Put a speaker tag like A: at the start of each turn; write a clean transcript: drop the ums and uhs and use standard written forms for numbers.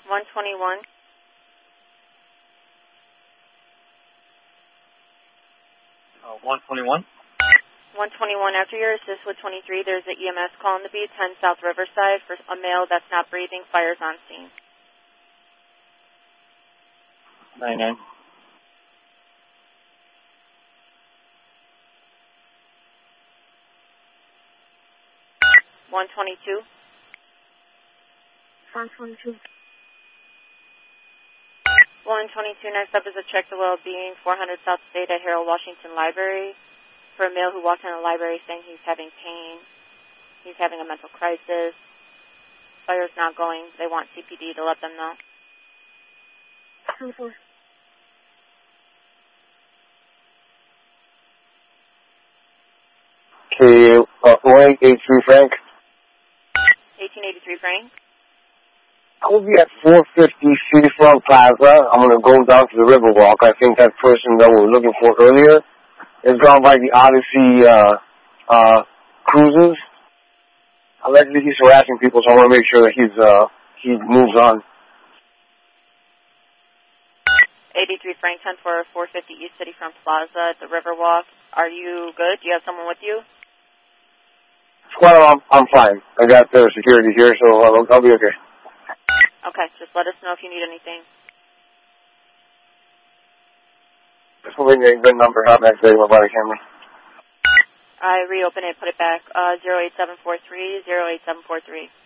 A: 121.
B: 121.
A: 121, after your assist with 23, there's an EMS call on the B10 South Riverside for a male that's not breathing. Fires on scene.
B: 99.
A: 122.
C: 122.
A: 122, next up is a check the well-being, 400 South State at Harold Washington Library, for a male who walked in the library saying he's having pain, he's having a mental crisis, fire's not going, they want CPD to let them know.
C: 24.
D: Okay, 1883 Frank.
A: 1883 Frank.
D: I will be at 450 Seafront Plaza. I'm going to go down to the Riverwalk. I think that person that we were looking for earlier is gone by the Odyssey cruises. Allegedly, he's harassing people, so I want to make sure that he moves on.
A: 83 Frank, 10 for 450 East City Front Plaza at the Riverwalk. Are you good? Do you have someone with you?
D: Squad, I'm fine. I got security here, so I'll be okay.
A: Okay, just let us know if you need anything.
D: Just moving a good number. Have a nice day, my body camera.
A: I reopen it, put it back. 08743, 08743.